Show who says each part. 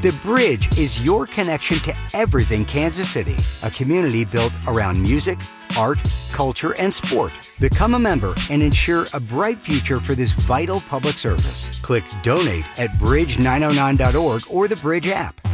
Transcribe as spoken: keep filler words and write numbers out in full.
Speaker 1: The Bridge is your connection to everything Kansas City, a community built around music, art, culture, and sport. Become a member and ensure a bright future for this vital public service. Click Donate at bridge nine oh nine dot org or the Bridge app.